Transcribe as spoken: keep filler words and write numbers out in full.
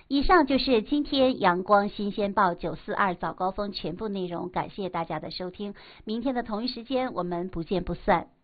以上就是今天阳光新鲜报九四二早高峰全部内容，感谢大家的收听，明天的同一时间我们不见不散。